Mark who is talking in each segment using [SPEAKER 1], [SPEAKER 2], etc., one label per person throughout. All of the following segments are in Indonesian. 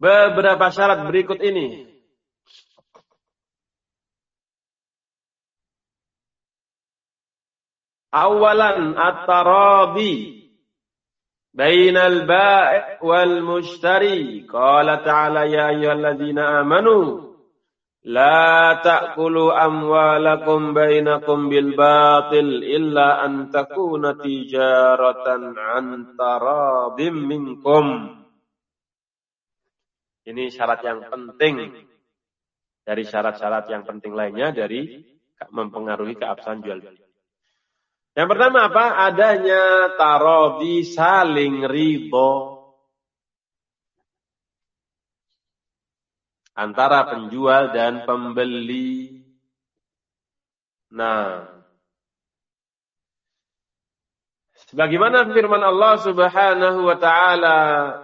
[SPEAKER 1] beberapa syarat berikut ini. Awalan at-taradi bainal bai' wal mushtari. Qala ta'ala ya ayyuhalladzina amanu la ta'kulu amwalakum bainakum bil batil illa an takuna tijaratan an taradim minkum. Ini syarat yang penting dari syarat-syarat yang penting lainnya dari mempengaruhi keabsahan jual beli. Yang pertama apa? Adanya taradi, saling ridho antara penjual dan pembeli. Nah, sebagaimana firman Allah Subhanahu wa taala,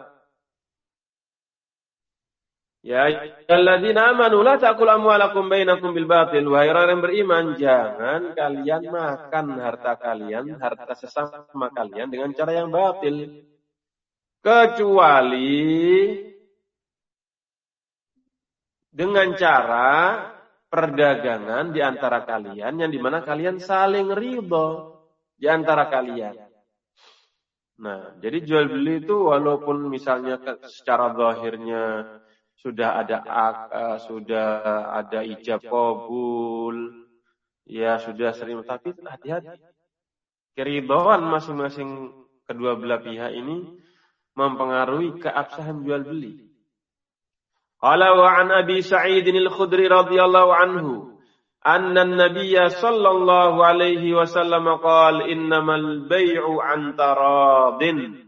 [SPEAKER 1] ya ayyuhalladzina amanu la ta'kulu amwalakum bainakum bil batil. Wahai orang yang beriman, jangan kalian makan harta kalian, harta sesama kalian dengan cara yang batil, kecuali dengan cara perdagangan di antara kalian yang dimana kalian saling ridho di antara kalian. Nah, jadi jual beli itu walaupun misalnya secara zahirnya sudah ada ijab qabul, ya sudah sering, tapi hati-hati. Keridhaan masing-masing kedua belah pihak ini mempengaruhi keabsahan jual beli. Qala wa an Abi Sa'id al-Khudri radhiyallahu anhu anna an-nabiy sallallahu alaihi wasallam qala innamal bai'u an taradin.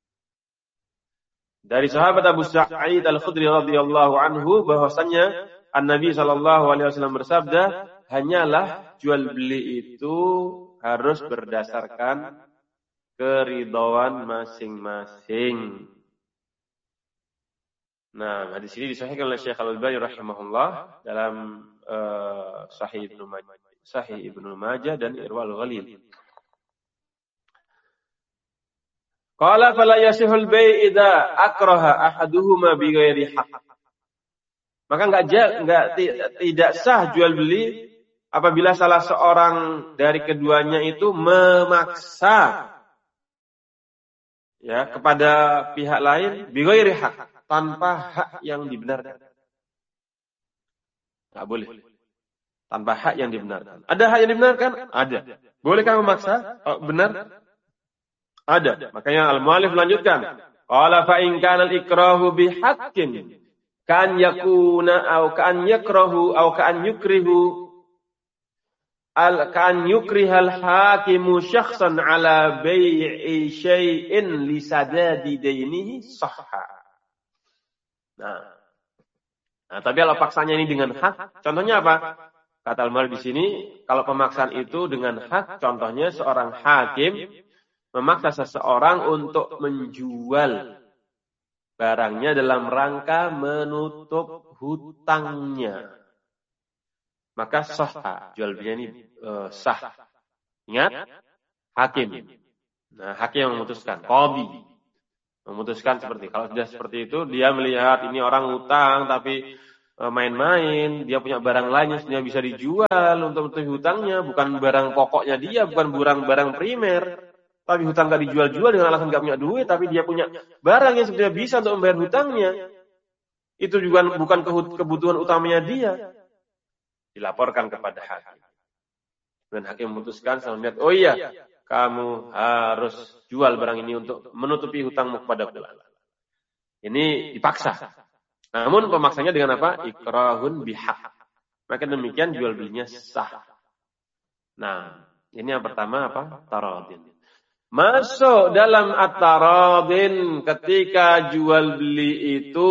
[SPEAKER 1] Dari sahabat Abu Sa'id al-Khudri radhiyallahu anhu bahwasanya An-Nabi sallallahu alaihi wasallam bersabda, hanyalah jual beli itu harus berdasarkan keridhaan masing-masing. Nah, hadis ini disahihkan oleh Syekh Al-Albani rahimahullah dalam Sahih Ibnu Majah dan Irwal Ghalil. Qala fala yasihul bai' idza akraha ahaduhuma bighairi haqq. Maka tidak sah jual beli apabila salah seorang dari keduanya itu memaksa ya kepada pihak lain bighairi haqq, tanpa hak yang dibenarkan. Enggak boleh. Tanpa hak yang dibenarkan. Ada hak yang dibenarkan? Ada. Bolehkah memaksa? Oh, benar? Ada. Makanya al-mu'allif lanjutkan. Qala fa in kana al-ikrahu bihaqqin kan yakuna aw kan yakrahu aw kan yukrihu kan yukrihal hakimu syakhsan ala bai'i syai'in li sadadi dainihi sahha. Nah, tapi kalau paksanya ini dengan hak, contohnya apa? Kata al-mu'allif di sini, kalau pemaksaan itu dengan hak, contohnya seorang hakim memaksa seseorang untuk menjual barangnya dalam rangka menutup hutangnya. Maka sah, jual belinya ini sah. Ingat, hakim. Nah, hakim yang memutuskan, qadhi memutuskan seperti. Kalau sudah seperti itu, dia melihat ini orang hutang tapi main-main, dia punya barang lain yang sebenarnya bisa dijual untuk menutupi hutangnya, bukan barang pokoknya dia, bukan barang primer. Tapi hutang gak dijual-jual dengan alasan gak punya duit, tapi dia punya barang yang sebenarnya bisa untuk membayar hutangnya. Itu juga bukan kebutuhan utamanya dia. Dilaporkan kepada hakim. Dan hakim memutuskan sama melihat, oh iya, kamu harus jual barang ini untuk menutupi hutangmu kepada fulan. Ini dipaksa. Namun pemaksanya dengan apa? Ikrahun bihaq. Maka demikian jual belinya sah. Nah, ini yang pertama apa? Taradin. Masuk dalam at-taradin ketika jual beli itu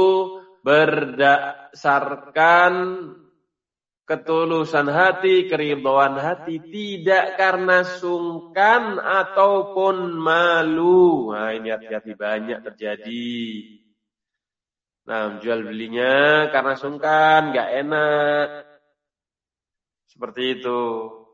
[SPEAKER 1] berdasarkan ketulusan hati, keridhaan hati, tidak karena sungkan ataupun malu. Nah, ini hati-hati banyak terjadi. Nah, jual belinya karena sungkan, gak enak. Seperti itu.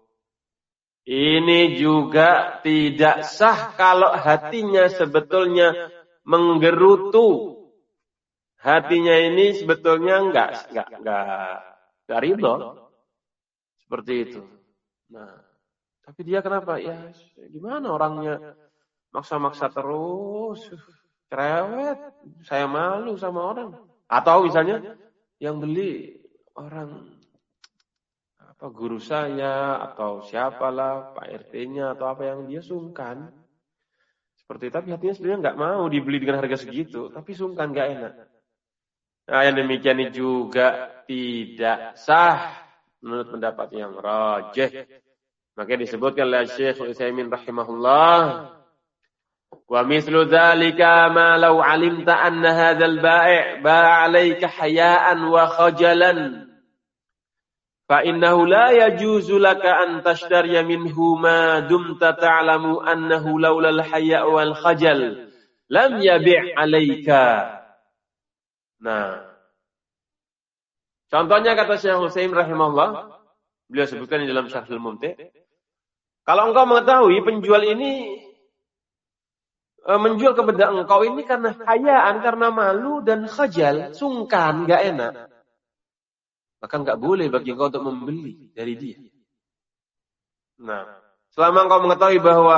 [SPEAKER 1] Ini juga tidak sah kalau hatinya sebetulnya menggerutu. hatinya ini sebetulnya enggak ridho seperti itu. Nah, tapi dia kenapa? Ya, gimana orangnya maksa-maksa terus, cerewet, saya malu sama orang. Atau misalnya yang beli orang apa guru saya atau siapalah Pak RT-nya atau apa yang dia sungkan. Seperti itu, tapi hatinya sebenarnya nggak mau dibeli dengan harga segitu, tapi sungkan nggak enak. Nah, yang demikian ini juga tidak sah menurut pendapat yang rajih. Maka disebutkan oleh Syekh Utsaimin rahimahullah, wa mithlu dzalika ma law 'alimta anna hadzal bai' ba'a 'alaika haya'an wa khajalan fa innahu la yajuzu laka an tashtariya minhu ma dumta ta'lamu annahu laula al-haya' wal khajal lam yabi' 'alaika. Nah, contohnya kata Syekh Utsaimin rahimahullah, beliau sebutkan di dalam Syarhul Mumti', kalau engkau mengetahui penjual ini menjual kepada engkau ini karena hayaan, karena malu dan khajal, sungkan, enggak enak, maka enggak boleh bagi engkau untuk membeli dari dia. Nah, selama engkau mengetahui bahwa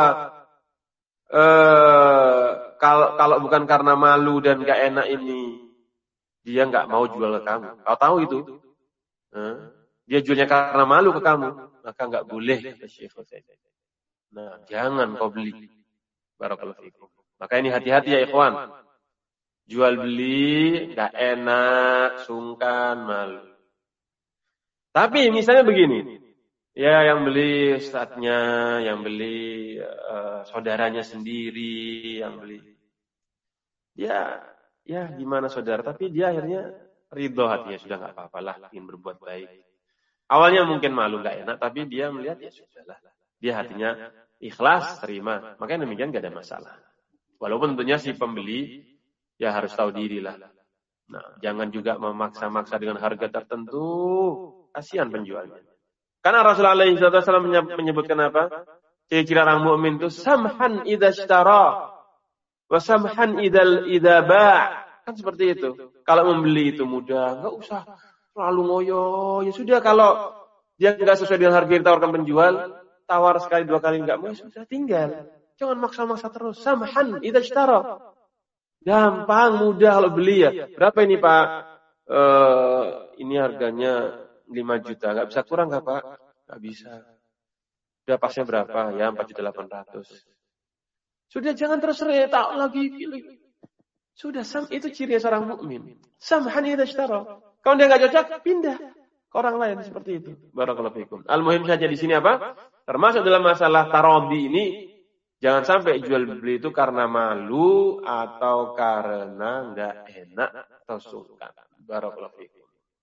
[SPEAKER 1] kalau bukan karena malu dan enggak enak ini, dia enggak mau jual ke kamu. Kau tahu itu? Dia jualnya karena malu ke kamu, maka enggak boleh, kata Syekh Utsaimin. Nah, jangan kau beli. Barakallahu fikum. Maka ini hati-hati ya ikhwan. Jual beli enggak enak, sungkan, malu. Tapi misalnya begini, ya yang beli ustadznya, yang beli saudaranya sendiri, yang beli, ya gimana saudara? Tapi dia akhirnya ridho hatinya, sudah nggak apa-apalah, ingin berbuat baik. Awalnya mungkin malu nggak enak, tapi dia melihat ya sudahlah, dia hatinya ikhlas terima, makanya demikian nggak ada masalah. Walaupun tentunya si pembeli ya harus tahu diri lah. Nah, jangan juga memaksa-maksa dengan harga tertentu. Kasihan penjualnya. Karena Rasulullah SAW menyebutkan apa? Ciri-ciri orang mukmin itu samhan idza ishtara wa samhan idza ba'. Kan seperti itu. Kalau membeli itu mudah, enggak usah terlalu ngoyo. Ya sudah, kalau dia enggak sesuai dengan harga yang ditawarkan penjual, tawar sekali dua kali enggak mau, sudah tinggal. Jangan maksa-maksa terus. Samhan idza ishtara. Gampang, mudah kalau beli ya. Berapa ini Pak? Ini harganya 5 juta. Nggak bisa kurang nggak Pak? Nggak bisa. Udah pasnya berapa? Ya 4.800.000. Sudah, jangan terus tak lagi pilih. Sudah, itu ciri seorang mukmin. Samhan idza ishtara. Kalau dia nggak cocok, pindah ke orang lain seperti itu. Barakallahu fikum. Al-muhim saja di sini apa? Termasuk dalam masalah tarodhi ini, jangan sampai jual beli itu karena malu atau karena nggak enak atau sungkan. Barakallahu fikum.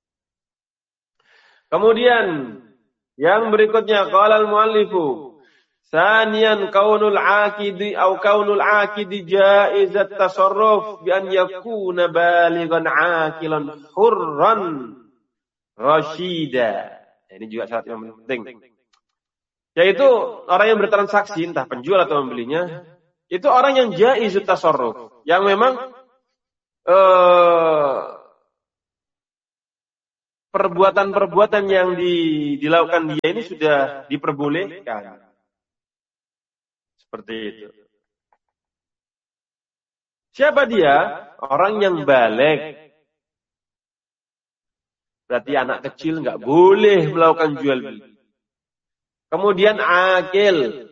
[SPEAKER 1] Kemudian yang berikutnya qala al-muallifu saniyan kaunul aqidi au kaunul aqidi jaizat tasarruf bi an yakuna balighan aqilan hurran rasyida. Ini juga syarat yang penting. Yaitu orang yang bertransaksi entah penjual atau membelinya itu orang yang jaizut tasarruf, yang memang perbuatan-perbuatan yang dilakukan dia ini sudah diperbolehkan. Seperti itu. Siapa dia? Orang yang baligh. Berarti anak kecil nggak boleh melakukan jual beli. Kemudian akil.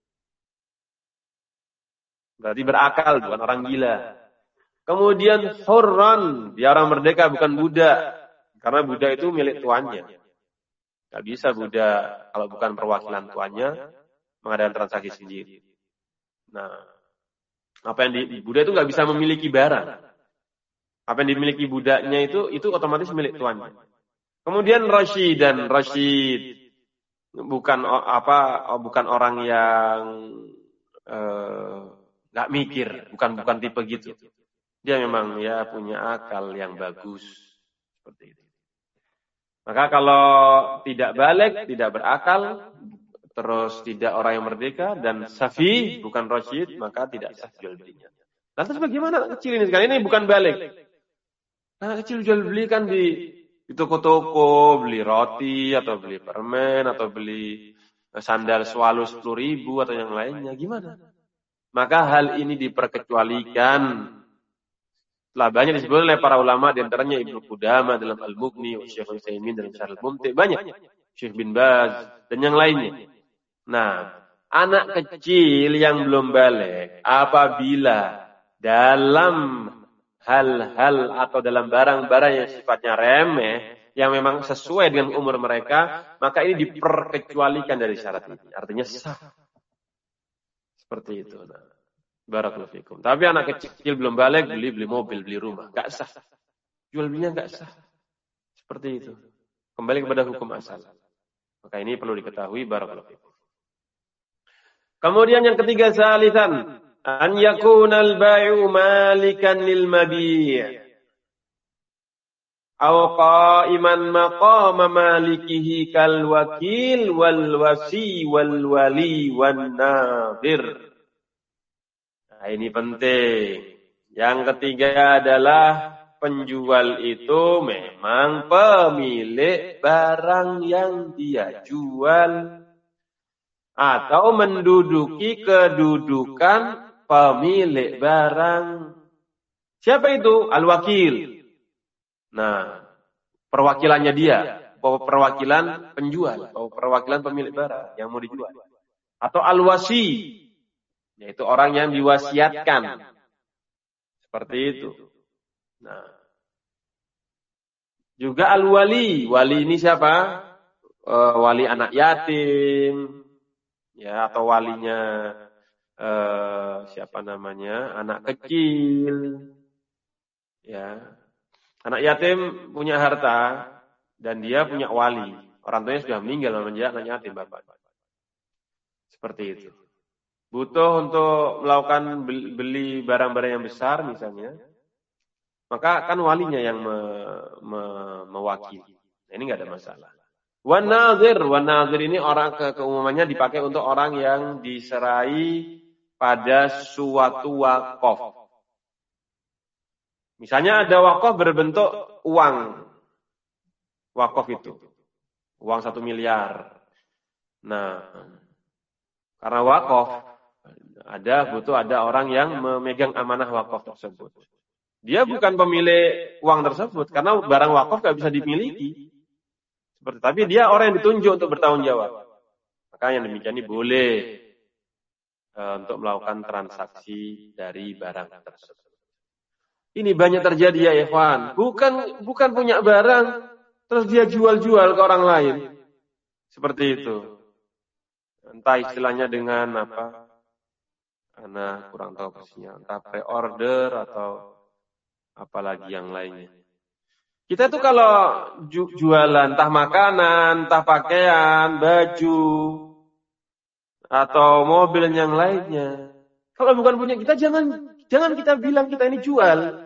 [SPEAKER 1] Berarti berakal, bukan orang gila. Kemudian hurran. Dia orang merdeka, bukan budak. Karena budak itu milik tuannya. Gak bisa budak kalau bukan perwakilan tuannya mengadakan transaksi sendiri. Nah, apa yang budak itu gak bisa memiliki barang. Apa yang dimiliki budaknya itu otomatis milik tuannya. Kemudian Rashid bukan orang yang gak mikir, bukan tipe gitu. Dia memang ya punya akal yang bagus seperti itu. Maka kalau tidak baligh, tidak berakal, terus tidak orang yang merdeka dan safi, bukan rasyid, maka tidak sah jual belinya. Lantas bagaimana kecil ini sekarang? Ini bukan baligh. Anak kecil jual beli kan di toko-toko, beli roti, atau beli permen, atau beli sandal swallow 10.000 atau yang lainnya. Gimana? Maka hal ini diperkecualikan. Telah banyak disebut oleh para ulama, di antaranya Ibnu Qudamah dalam Al-Mughni, Syekh Utsaimin dalam Syarh Al-Mumti', banyak. Syekh bin Baz, dan yang lainnya. Nah, anak kecil yang belum balik, apabila dalam hal-hal atau dalam barang-barang yang sifatnya remeh, yang memang sesuai dengan umur mereka, maka ini diperkecualikan dari syarat ini. Artinya sah. Seperti itu. Nah, barakallahu fikum. Tapi anak kecil belum balik, beli mobil, beli rumah, nggak sah. Jual belinya nggak sah. Seperti itu. Kembali kepada hukum asal. Maka ini perlu diketahui, barakallahu fikum. Kemudian yang ketiga, salisan. An yakunal bai'u malikan lil mabi'. Aw qa'iman maqama malikihi kal wakil wal wasi wal wali wan nadhir. Nah, ini penting. Yang ketiga adalah penjual itu memang pemilik barang yang dia jual atau menduduki kedudukan pemilik barang. Siapa itu? Al-wakil. Nah, perwakilannya dia, perwakilan penjual, perwakilan pemilik barang yang mau dijual. Atau al-wasi, yaitu orang yang diwasiatkan. Seperti itu. Nah, juga al-wali. Wali ini siapa? Wali anak yatim, ya, atau walinya siapa namanya? Anak kecil, ya. Anak yatim punya harta dan dia punya wali. Orang tuanya sudah meninggal, namanya anak yatim bapak. Seperti itu. Butuh untuk melakukan beli barang-barang yang besar misalnya, maka kan walinya yang mewakili. Nah, ini nggak ada masalah. Wan nazir ini orang keumumannya dipakai untuk orang yang diserai pada suatu wakaf. Misalnya ada wakaf berbentuk uang. Wakaf itu. Uang 1 miliar. Nah, karena wakaf, butuh ada orang yang memegang amanah wakaf tersebut. Dia bukan pemilik uang tersebut, karena barang wakaf gak bisa dimiliki. Tapi dia orang yang ditunjuk untuk bertanggung jawab. Maka yang demikian ini boleh untuk melakukan transaksi dari barang tersebut. Ini banyak terjadi ya ikhwan. Bukan punya barang, terus dia jual-jual ke orang lain. Seperti itu. Entah istilahnya dengan apa. Karena kurang tahu persisnya. Entah pre-order atau apalagi yang lainnya. Kita tuh kalau jualan entah makanan, entah pakaian, baju, atau mobil yang lainnya. Kalau bukan punya kita, jangan kita bilang kita ini jual.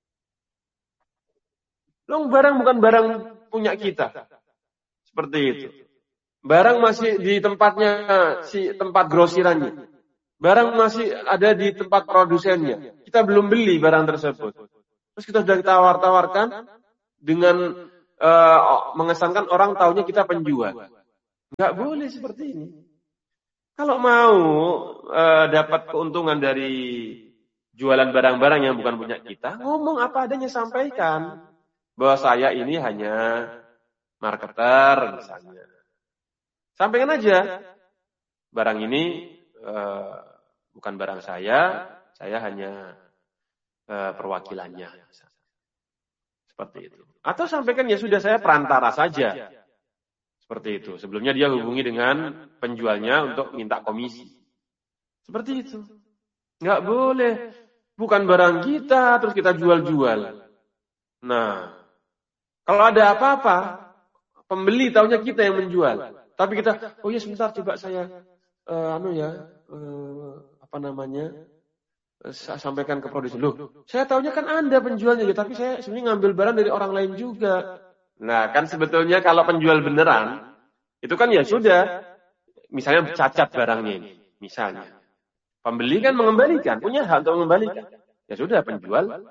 [SPEAKER 1] Loh, barang bukan barang punya kita. Seperti itu. Barang masih di tempatnya, tempat grosirannya. Barang masih ada di tempat produsennya. Kita belum beli barang tersebut. Terus kita sudah ditawar-tawarkan dengan mengesankan orang taunya kita penjual. Nggak boleh seperti ini. Kalau mau dapat keuntungan dari jualan barang-barang yang bukan punya kita, ngomong apa adanya, sampaikan bahwa saya ini hanya marketer misalnya. Sampaikan aja, barang ini bukan barang saya hanya perwakilannya. Seperti itu. Atau sampaikan ya sudah, saya perantara saja. Seperti itu. Sebelumnya dia hubungi dengan penjualnya untuk minta komisi. Seperti itu. Nggak boleh. Bukan barang kita, terus kita jual-jual. Nah, kalau ada apa-apa, pembeli taunya kita yang menjual. Tapi kita, oh ya sebentar coba saya, saya sampaikan ke produsen. Loh, saya taunya kan Anda penjualnya, tapi saya sebenarnya ngambil barang dari orang lain juga. Nah, kan sebetulnya kalau penjual beneran, itu kan ya sudah, misalnya cacat barangnya ini, misalnya. Pembeli kan mengembalikan, punya hak untuk mengembalikan. Ya sudah, penjual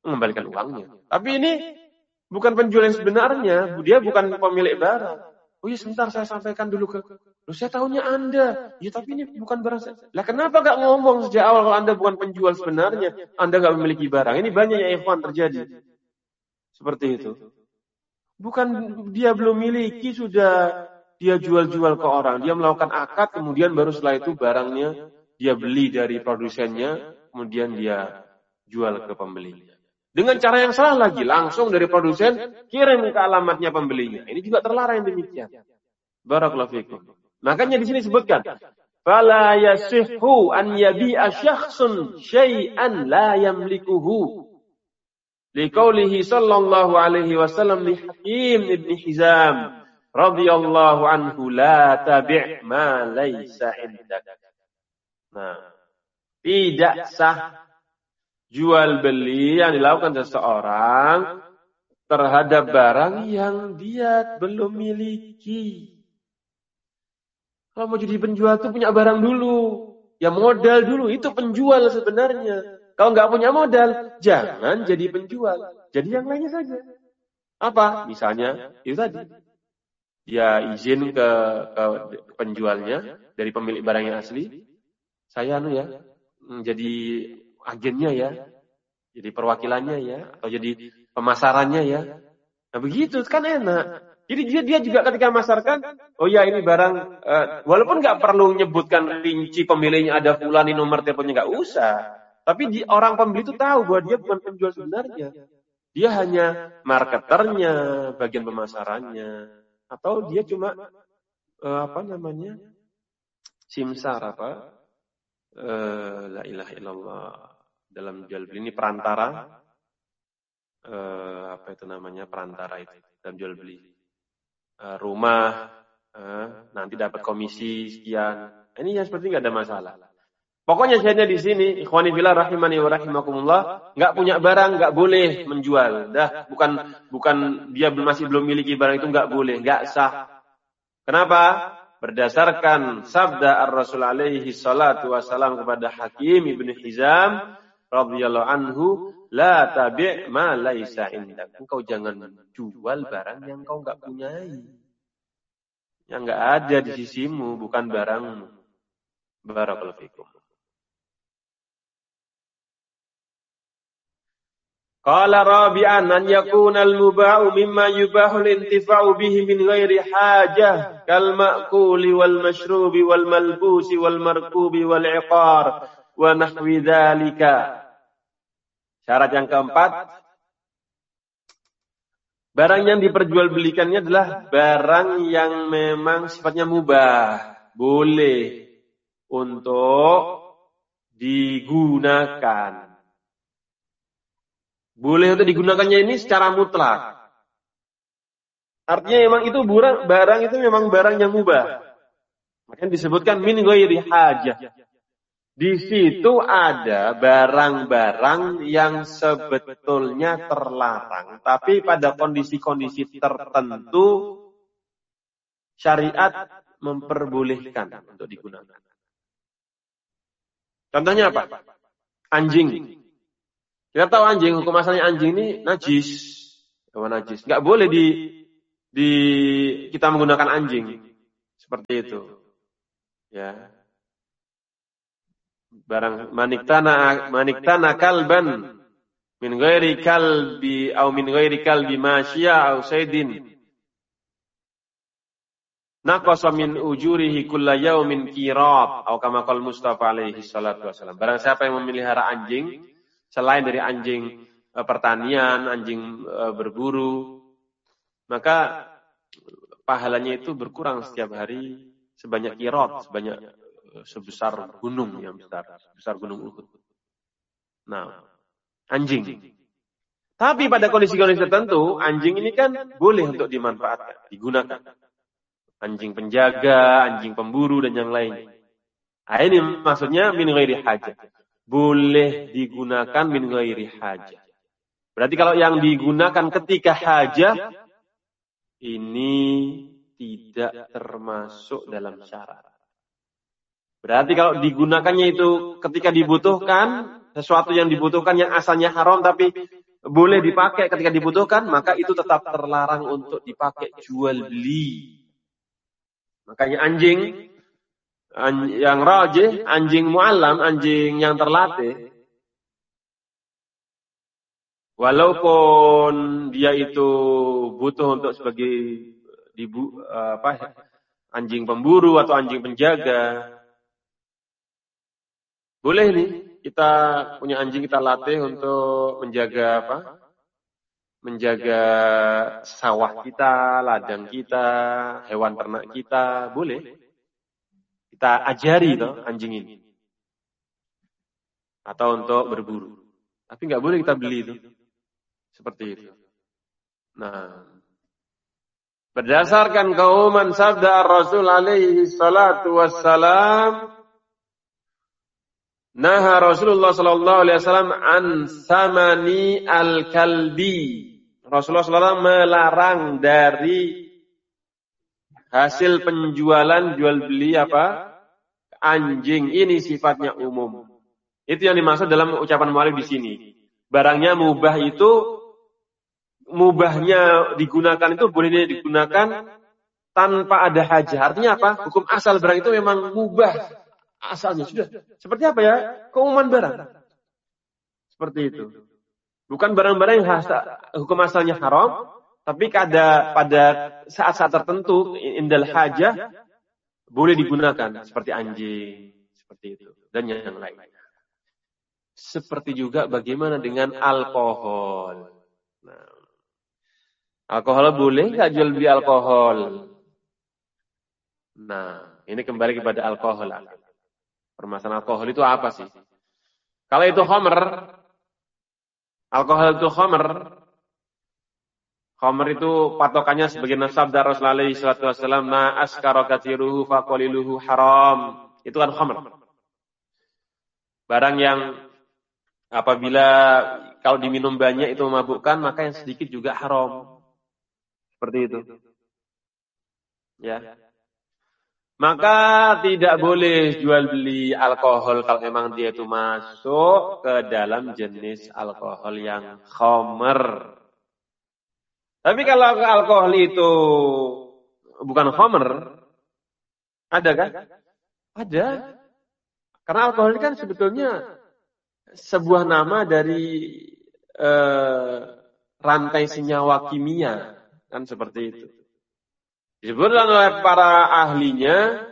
[SPEAKER 1] mengembalikan uangnya. Tapi ini bukan penjual yang sebenarnya, dia bukan pemilik barang. Oh iya sebentar saya sampaikan dulu ke, loh saya tahunya Anda. Ya tapi ini bukan barang saya. Lah kenapa gak ngomong sejak awal kalau Anda bukan penjual sebenarnya, Anda gak memiliki barang. Ini banyak ya ikhwan terjadi. Seperti itu. Bukan dia belum miliki, sudah dia jual-jual ke orang. Dia melakukan akad, kemudian baru setelah itu barangnya dia beli dari produsennya, kemudian dia jual ke pembelinya. Dengan cara yang salah lagi, langsung dari produsen kirim ke alamatnya pembelinya. Ini juga terlarang yang demikian. Barakallahu fikum. Makanya di sini disebutkan, fala yasihhu an yabi'a syakhsun syai'an la yamlikuhu. Liqaulihi sallallahu alaihi wasallam li Hakim ibn Hizam radhiyallahu anhu, la tabi' ma laysa indak. Nah, tidak sah jual beli yang dilakukan seseorang terhadap barang yang dia belum miliki. Kalau mau jadi penjual itu punya barang dulu, ya modal dulu, itu penjual sebenarnya. Kalau nggak punya modal, jangan jadi penjual, jadi yang lainnya saja. Apa? Misalnya itu tadi, dia izin ke penjualnya dari pemilik barang yang asli, saya jadi agennya ya, jadi perwakilannya ya, atau jadi pemasarannya ya. Nah begitu kan enak. Jadi dia juga ketika memasarkan, oh ya ini barang, walaupun nggak perlu menyebutkan rinci pemiliknya, ada fulan, ini nomor teleponnya, nggak usah. Tapi orang pembeli itu tahu bahwa dia bukan penjual sebenarnya. Dia hanya marketernya, bagian pemasarannya, atau dia cuma simsar la ilaha illallah. Dalam jual beli ini perantara, perantara itu dalam jual beli rumah, nanti dapat komisi sekian. Ini yang seperti nggak ada masalah. Pokoknya syahidnya di sini, ikhwani fillah rahimani wa rahimakumullah, nggak punya barang nggak boleh menjual. Bukan dia masih belum miliki barang itu nggak boleh, nggak sah. Kenapa? Berdasarkan sabda Ar-Rasul alaihi salatu wassalam kepada Hakim ibn Hizam radhiyallahu anhu, la tabi' ma laisa indak. Engkau jangan jual barang yang kau enggak punyai, yang enggak ada di sisimu, bukan barangmu. Barakallahu fikum. Qala rabi'an an yakuna al-muba'u mimma yubahu al-intifa'u bihi min ghairi hajah kal ma'kuli wal mashrubi wal malbusi wal markubi wal 'iqar wa nahwi dzalika. Syarat yang keempat, barang yang diperjualbelikannya adalah barang yang memang sifatnya mubah, boleh untuk digunakan. Boleh untuk digunakannya ini secara mutlak. Artinya memang itu barang itu memang barang yang mubah. Makanya disebutkan min ghairi hajah. Di situ ada barang-barang yang sebetulnya terlarang, tapi pada kondisi-kondisi tertentu syariat memperbolehkan untuk digunakan. Contohnya apa? Anjing. Kita tahu anjing, hukum asalnya anjing ini najis, hewan najis. Nggak boleh kita menggunakan anjing seperti itu. Ya. Barang maniktana kalban min ghairi kalbi au min ghairi kalbi masya au saydin naqasa min ujurihi kulla yaumin qirat atau kama qala Mustafa alaihi salatu wasallam. Barang siapa yang memelihara anjing selain dari anjing pertanian, anjing berburu, maka pahalanya itu berkurang setiap hari sebanyak qirat, sebesar gunung yang besar, sebesar gunung Uhud. Nah, anjing. Tapi pada kondisi-kondisi tertentu, anjing ini kan boleh untuk dimanfaatkan, digunakan. Anjing penjaga, anjing pemburu, dan yang lain. Nah, ini maksudnya min ghairi hajah. Boleh digunakan min ghairi hajah. Berarti kalau yang digunakan ketika hajah, ini tidak termasuk dalam syarat. Berarti kalau digunakannya itu ketika dibutuhkan, sesuatu yang dibutuhkan yang asalnya haram tapi boleh dipakai ketika dibutuhkan, maka itu tetap terlarang untuk dipakai jual beli. Makanya anjing yang rajih, anjing mu'allam, anjing yang terlatih, walaupun dia itu butuh untuk sebagai anjing pemburu atau anjing penjaga, boleh nih kita punya anjing kita latih untuk menjaga menjaga sawah kita, ladang kita, hewan ternak kita, boleh. Kita ajari anjing ini. Atau untuk berburu. Tapi nggak boleh kita beli itu. Seperti itu. Nah, berdasarkan keumuman sabda Rasul alaihi salatu wassalam, naha Rasulullah sallallahu alaihi wasallam an samani al-kalbi. Rasulullah SAW melarang dari hasil penjualan jual beli anjing. Ini sifatnya umum. Itu yang dimaksud dalam ucapan mu'allif di sini. Barangnya mubah itu, mubahnya digunakan itu boleh digunakan tanpa ada hajah. Artinya apa? Hukum asal barang itu memang mubah asalnya. Sudah. Seperti apa ya? Keumuman barang. Seperti itu. Bukan barang-barang yang hukum asalnya haram, tapi pada saat-saat tertentu, indal hajah, boleh digunakan. Seperti anjing, seperti itu. Dan yang lainnya. Seperti juga bagaimana dengan alkohol. Nah, alkohol boleh nggak jual beli alkohol? Nah, ini kembali kepada alkohol. Permasalahan alkohol itu apa sih? Kalau itu khamr, alkohol itu khamr. Khamr itu patokannya sebagai sabda Rasulullah SAW, ma askara katsiruhu faqaliluhu haram. Itu kan khamr. Barang yang apabila kalau diminum banyak itu memabukkan, maka yang sedikit juga haram. Seperti itu. Ya. Maka tidak boleh jual beli alkohol kalau memang dia itu masuk ke dalam jenis alkohol yang khamr. Tapi kalau alkohol itu bukan khamr, ada kan? Ada. Karena alkohol ini kan sebetulnya sebuah nama dari rantai senyawa kimia, kan seperti itu. Disebutkan oleh para ahlinya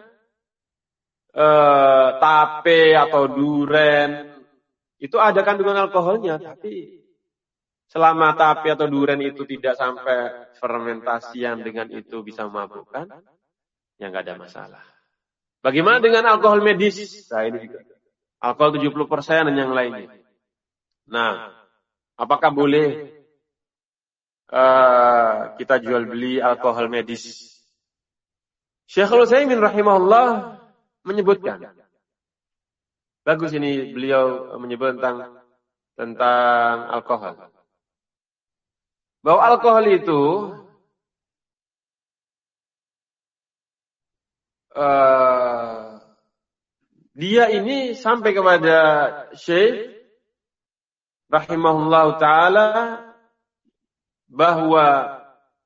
[SPEAKER 1] tape atau duren itu ada kandungan alkoholnya, tapi selama tape atau duren itu tidak sampai fermentasi yang dengan itu bisa memabukkan, ya nggak ada masalah. Bagaimana dengan alkohol medis? Nah, ini juga. Alkohol 70% dan yang lainnya. Nah, apakah boleh kita jual beli alkohol medis? Syekhul Utsaimin rahimahullah menyebutkan. Bagus ini beliau menyebut tentang alkohol. Bahwa alkohol itu dia ini sampai kepada Syekh rahimahullah ta'ala bahwa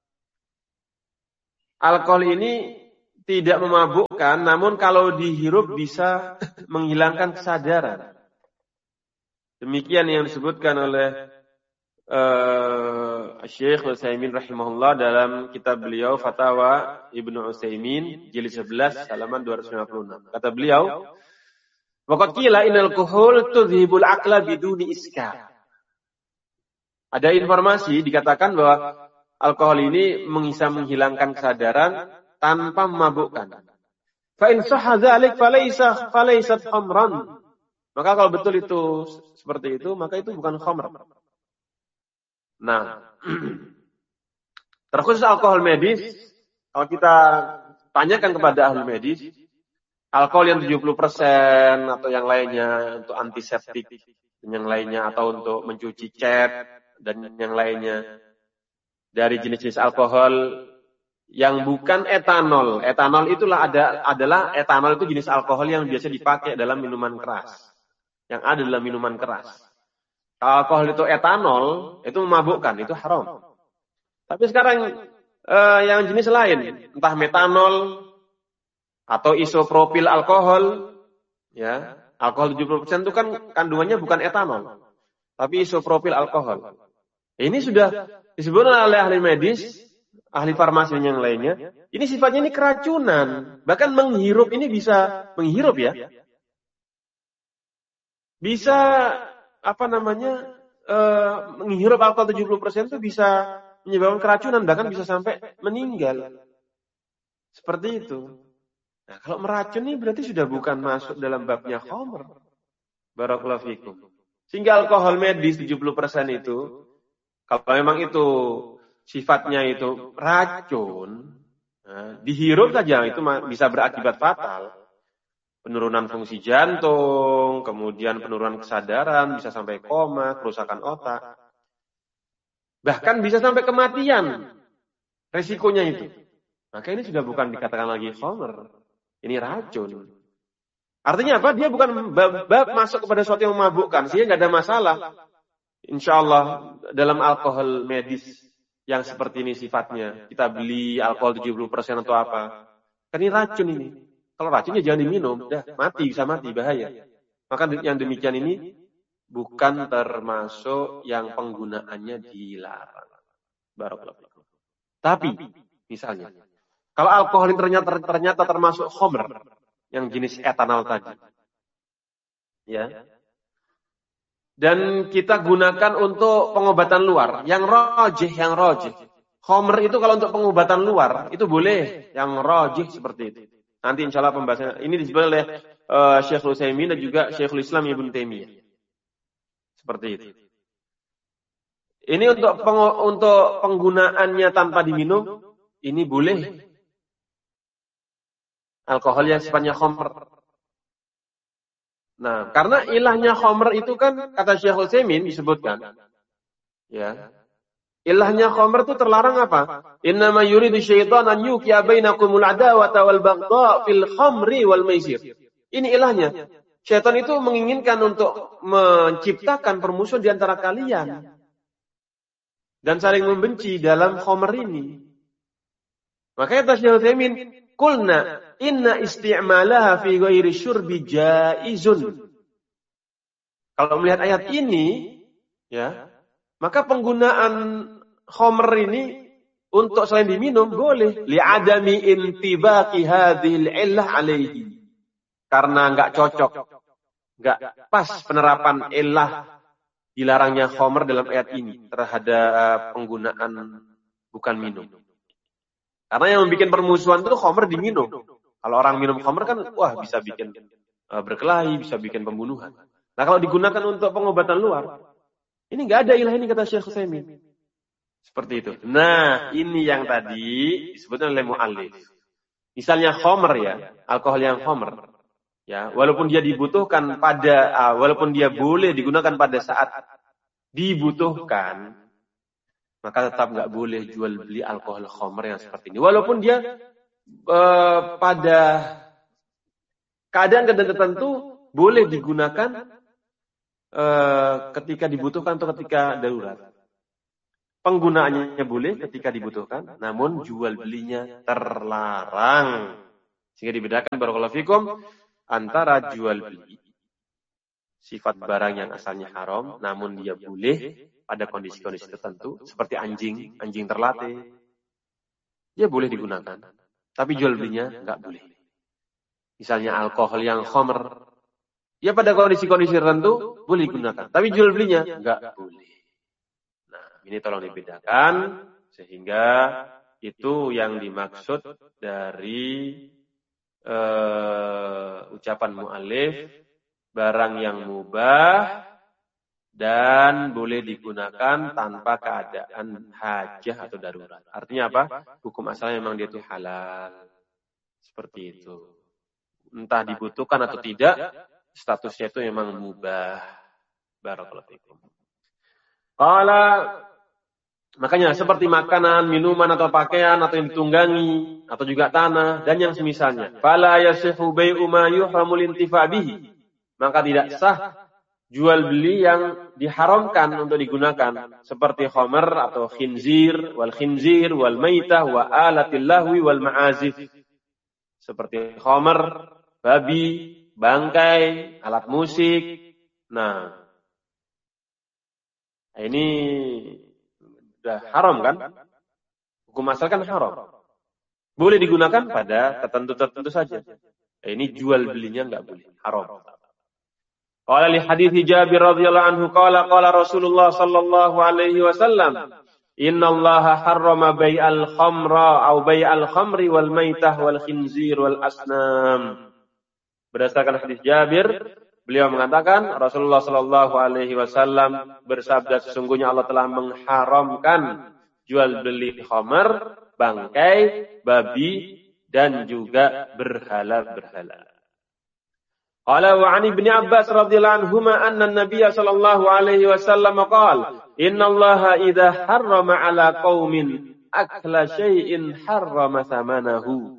[SPEAKER 1] alkohol ini tidak memabukkan, namun kalau dihirup bisa menghilangkan kesadaran. Demikian yang disebutkan oleh Syekh Utsaimin rahimahullah dalam kitab beliau Fatawa Ibnu Utsaimin jilid 11 halaman 256. Kata beliau, "Waqad qila innal alkohol tudhibul aqla biduni iskar." Ada informasi dikatakan bahwa alkohol ini bisa menghilangkan kesadaran tanpa memabukkan. Fa in sahha dzalik falaysat khamran. Maka kalau betul itu seperti itu, maka itu bukan khamr. Nah, terkhusus alkohol medis, kalau kita tanyakan kepada ahli medis, alkohol yang 70% atau yang lainnya untuk antiseptik dan yang lainnya atau untuk mencuci cat dan yang lainnya dari jenis-jenis alkohol yang bukan etanol. Etanol itulah adalah etanol itu jenis alkohol yang biasa dipakai dalam minuman keras. Yang ada dalam minuman keras. alkohol itu etanol, itu memabukkan, itu haram. Tapi sekarang yang jenis lain, entah metanol atau isopropil alkohol, ya, alkohol 70% itu kan kandungannya bukan etanol, tapi isopropil alkohol. Ini sudah disebut oleh ahli medis, ahli farmasi yang lainnya. Ini sifatnya ini keracunan, bahkan menghirup ini bisa menghirup ya, bisa menghirup alkohol 70% itu bisa menyebabkan keracunan, bahkan bisa sampai meninggal. Seperti itu. Nah, kalau meracuni berarti sudah bukan masuk dalam babnya khamr. Barakallahu fikum. Sehingga alkohol medis 70% itu, kalau memang itu sifatnya itu racun, nah, dihirup saja itu bisa berakibat fatal. Penurunan fungsi jantung, kemudian penurunan kesadaran, bisa sampai koma, kerusakan otak. Bahkan bisa sampai kematian. Resikonya itu. Maka ini sudah bukan dikatakan lagi khamr. Ini racun. Artinya apa? Dia bukan bab masuk kepada sesuatu yang memabukkan. Sehingga nggak ada masalah. Insya Allah dalam alkohol medis yang seperti ini sifatnya. Kita beli alkohol 70% atau apa. Kan ini racun ini. Kalau racunnya jangan diminum. Dah, bisa mati, bahaya. Maka yang demikian ini bukan termasuk yang penggunaannya dilarang. Barakallahu. Tapi, misalnya, kalau alkohol ini ternyata termasuk khamr, yang jenis etanol tadi. Ya. Dan kita gunakan untuk pengobatan luar. Yang rajih. Khamr itu kalau untuk pengobatan luar, itu boleh. Yang rajih seperti itu. Nanti insya Allah pembahasannya. Ini disebut oleh Syekhul Utsaimin dan juga Syekhul Islam Ibnu Taimiyah. Seperti itu. Ini untuk penggunaannya tanpa diminum, ini boleh. Alkohol yang sifatnya khamr. Nah, karena ilahnya khamr itu kan kata Syekhul Utsaimin disebutkan. Ya. Ilahnya khamr itu terlarang apa? Innama yuridu syaitan an yuqiya bainakumul adawata wal baghdha fil khamri wal maisir. Ini ilahnya. Syaitan itu menginginkan untuk menciptakan permusuhan di antara kalian dan saling membenci dalam khamr ini. Makanya kata Syekhul Utsaimin, qulna inna isti'malaha fi ghairi syurbi jaizun. Kalau melihat ayat ini, ya, maka penggunaan khamr ini untuk selain diminum boleh. Li'adami intibaqi hadhil illah alaihi. Karena enggak cocok, enggak pas penerapan illah dilarangnya khamr dalam ayat ini terhadap penggunaan bukan minum. Karena yang membuat permusuhan itu khamr diminum. Kalau orang minum khamr kan, wah bisa bikin berkelahi, bisa bikin pembunuhan. Nah kalau digunakan untuk pengobatan luar, ini nggak ada ilah ini kata Syekh Utsaimin. Seperti itu. Nah ini yang tadi disebutkan oleh mu'allif. Misalnya khamr ya, alkohol yang khamr. Ya, walaupun dia dibutuhkan walaupun dia boleh digunakan pada saat dibutuhkan, maka tetap nggak boleh jual beli alkohol khamr yang seperti ini. Walaupun dia pada keadaan tertentu boleh digunakan ketika dibutuhkan atau ketika darurat. Penggunaannya boleh ketika dibutuhkan, namun jual belinya terlarang. Sehingga dibedakan barakallahu fikum antara jual beli sifat barang yang asalnya haram, namun dia boleh pada kondisi-kondisi tertentu, seperti anjing terlatih, dia boleh digunakan, tapi jual belinya nggak boleh. Misalnya alkohol yang khamr, ya pada kondisi-kondisi tertentu boleh digunakan, tapi jual belinya nggak boleh. Nah, ini tolong dibedakan, sehingga itu yang dimaksud dari ucapan mu'allif, barang yang mubah dan boleh digunakan tanpa keadaan hajah atau darurat. Artinya apa? Hukum asalnya memang dia itu halal. Seperti itu. Entah dibutuhkan atau tidak, statusnya itu memang mubah. Barakallahu fikum. Makanya seperti makanan, minuman atau pakaian atau yang ditunggangi atau juga tanah dan yang semisalnya. Fala yasihu bai'u ma yuhramul intifa bihi. Maka tidak sah jual beli yang diharamkan untuk digunakan seperti khamr atau khinzir wal maitah wa alatil lahwi wal ma'azif, seperti khamr, babi, bangkai, alat musik. Nah, ini sudah haram kan? Hukum asal kan haram. Boleh digunakan pada tertentu saja. Ini jual belinya enggak boleh, haram. Qala li hadithi Jabir radhiyallahu anhu qala Rasulullah sallallahu alaihi wasallam innallaha harrama bai'al khamra aw bai'al khamri wal maitah wal khinzir wal asnam. Berdasarkan hadis Jabir, beliau mengatakan Rasulullah sallallahu alaihi wasallam bersabda, sesungguhnya Allah telah mengharamkan jual beli khamr, bangkai, babi dan juga berhala-berhala. Qala wa 'an Ibnu Abbas radhiyallahu anhuma anna an-nabiy sallallahu alaihi wasallam qala innallaha idza harrama 'ala qaumin akla syai'in harrama thamanahu.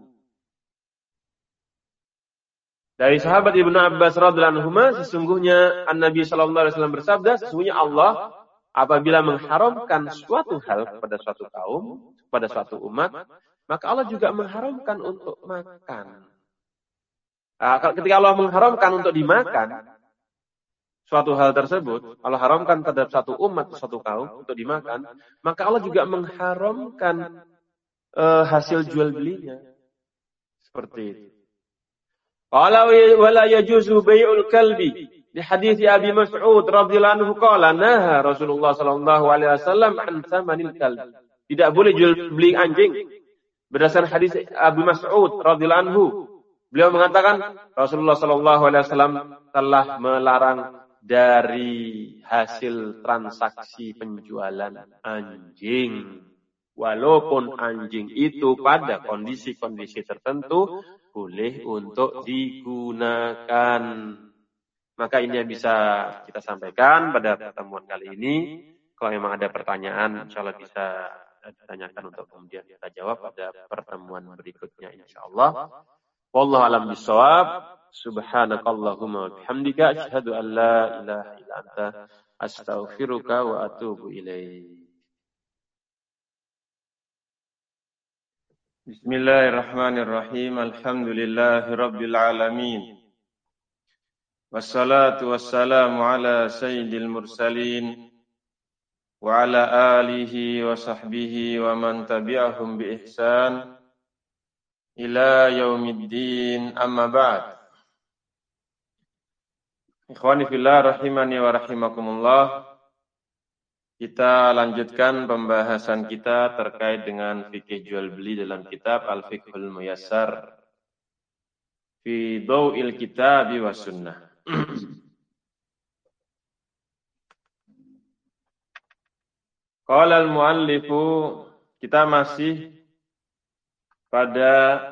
[SPEAKER 1] Dari sahabat Ibnu Abbas radhiyallahu anhuma, sesungguhnya an-nabi sallallahu alaihi wasallam bersabda, sesungguhnya Allah apabila mengharamkan suatu hal kepada suatu kaum, kepada suatu umat, maka Allah juga mengharamkan untuk makan. Ketika Allah mengharamkan untuk dimakan suatu hal tersebut, Allah haramkan terhadap satu umat, satu kaum untuk dimakan, maka Allah juga mengharamkan hasil jual belinya. Seperti itu. Qala wala yajuzu bai'ul kalbi. Di hadis Abi Mas'ud radhiyallahu anhu qala naha Rasulullah sallallahu alaihi wasallam an tsamanil kalbi. Tidak boleh jual beli anjing. Berdasarkan hadis Abi Mas'ud radhiyallahu anhu, beliau mengatakan Rasulullah sallallahu alaihi wasallam telah melarang dari hasil transaksi penjualan anjing. Walaupun anjing itu pada kondisi-kondisi tertentu boleh untuk digunakan. Maka ini yang bisa kita sampaikan pada pertemuan kali ini. Kalau memang ada pertanyaan, insyaallah bisa ditanyakan untuk kemudian kita jawab pada pertemuan berikutnya insyaallah. Wallahu a'lam bishawab. Subhanakallahumma wa bihamdika asyhadu an la ilaha illa anta astaghfiruka wa atubu ilaik. Bismillahirrahmanirrahim. Alhamdulillahi rabbil alamin. Wassalatu wassalamu ala sayyidil mursalin wa ala alihi wa sahbihi wa man tabi'ahum bi ihsan ila yaumiddin, amma ba'd. Ikhwani fillah rahimani wa rahimakumullah. Kita lanjutkan pembahasan kita terkait dengan fikih jual beli dalam kitab Al-Fiqhul Muyassar fi Dhau'il Kitabi was Sunnah. Qala al-muallifu, kita masih pada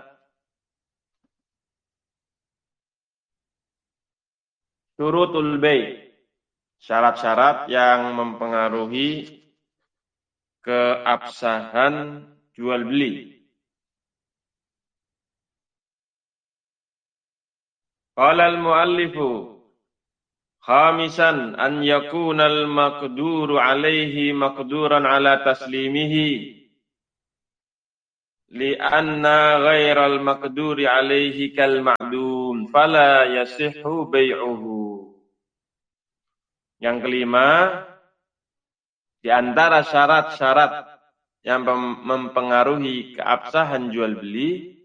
[SPEAKER 1] syurutul bai', syarat-syarat yang mempengaruhi keabsahan jual beli. Qala al-muallifu khamisan an yakuna al-maqduru alaihi maqduran ala taslimihi li'anna ghairal maqduri alaihi kal ma'dum fala yasihhu bai'uhu. Yang kelima, di antara syarat-syarat yang mempengaruhi keabsahan jual beli